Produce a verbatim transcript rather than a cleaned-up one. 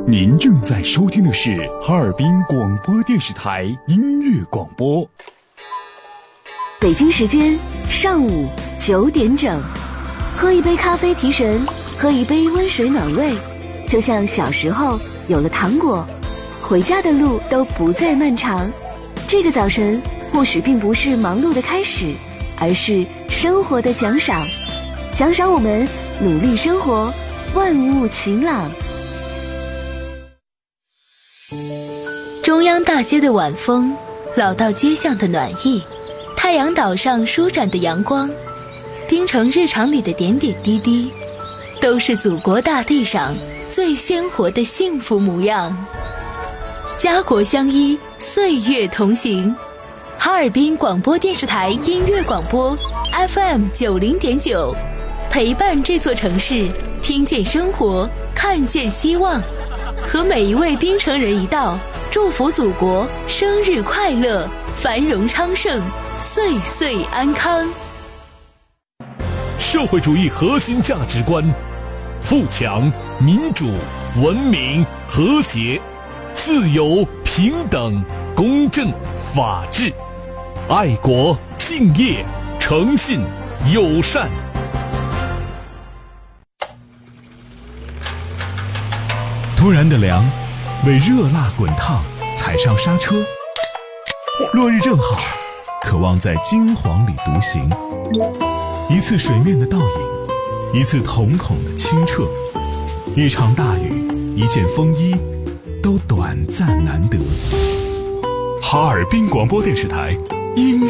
您正在收听的是哈尔滨广播电视台音乐广播。 北京时间上午九点整，喝一杯咖啡提神，喝一杯温水暖胃，就像小时候有了糖果，回家的路都不再漫长。这个早晨或许并不是忙碌的开始，而是生活的奖赏，奖赏我们努力生活，万物晴朗。 中央大街的晚风，老道街巷的暖意，太阳岛上舒展的阳光，滨城日常里的点点滴滴，都是祖国大地上最鲜活的幸福模样。家国相依，岁月同行。哈尔滨广播电视台音乐广播 F M 九零点九，陪伴这座城市，听见生活，看见希望。和每一位滨城人一道，祝福祖国生日快乐，繁荣昌盛，岁岁安康。 社会主义核心价值观：富强、民主、文明、和谐、自由、平等、公正、法治、爱国、敬业、诚信、友善。 突然的凉，为热辣滚烫踩上刹车。落日正好，渴望在金黄里独行。一次水面的倒影，一次瞳孔的清澈，一场大雨，一件风衣，都短暂难得。 哈尔滨广播电视台音